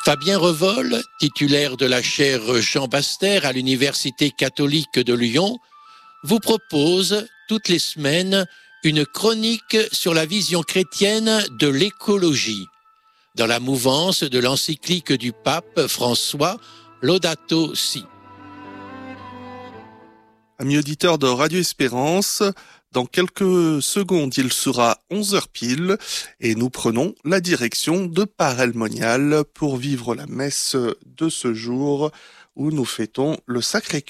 Fabien Revol, titulaire de la chaire Jean Bastère à l'Université catholique de Lyon, vous propose toutes les semaines une chronique sur la vision chrétienne de l'écologie, dans la mouvance de l'encyclique du pape François Laudato Si. Amis auditeurs de Radio Espérance, dans quelques secondes, il sera 11h pile et nous prenons la direction de Paray-le-Monial pour vivre la messe de ce jour où nous fêtons le Sacré-Cœur.